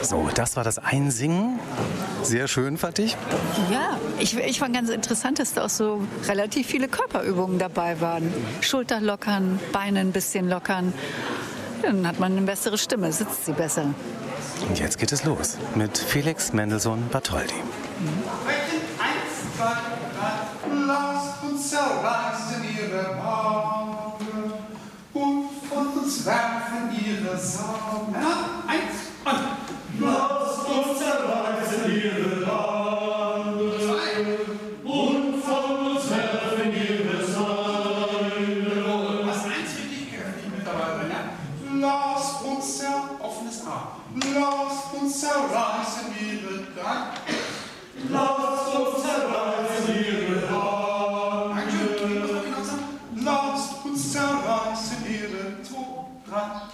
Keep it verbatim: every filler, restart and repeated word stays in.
So, das war das Einsingen. Sehr schön, fand ich. Ja, ich, ich fand ganz interessant, dass da auch so relativ viele Körperübungen dabei waren. Schulter lockern, Beine ein bisschen lockern. Dann hat man eine bessere Stimme, sitzt sie besser. Und jetzt geht es los mit Felix Mendelssohn Bartholdy. Eins, zwei, drei. Lasst uns zerreißen ihre Augen und von uns werfen ihre Sorgen. Eins und lasst uns zerreißen ihre Augen und von uns werfen ihre Sorgen. Was eins richtig kräftig mit dabei sein, ja? Lasst uns zer... offenes A. Lasst uns zerreißen ihre Dank. Lasst uns zerreißen ihre Augen. Lasst uns zerreißen ihre Tod.